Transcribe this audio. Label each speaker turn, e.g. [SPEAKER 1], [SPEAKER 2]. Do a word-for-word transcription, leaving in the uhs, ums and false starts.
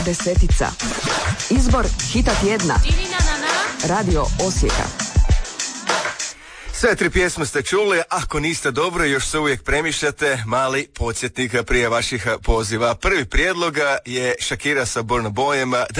[SPEAKER 1] Desetica. Izbor hita tjedna. Radio Osijeka.
[SPEAKER 2] Sve tri pjesme ste čuli, ako niste dobro još se uvijek premišljate, mali podsjetnik prije vaših poziva. Prvi prijedlog je Shakira sa Burna Boyem,